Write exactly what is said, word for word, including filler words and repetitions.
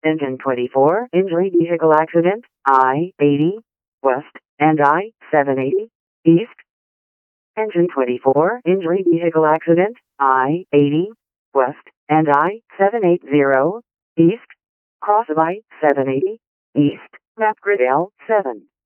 Engine twenty-four, injury vehicle accident, I eighty, west, and I seven eighty, east. Engine twenty-four, injury vehicle accident, I eighty, west, and I seven eighty, east. Cross of I seven eighty, east, map grid L seven.